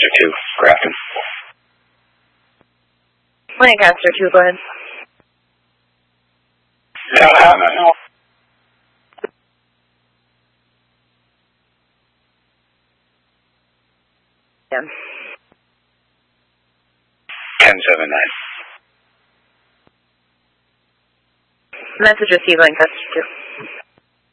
2, Grafton. Lancaster 2, go ahead. No. 10-7-9. Message received, Lancaster 2.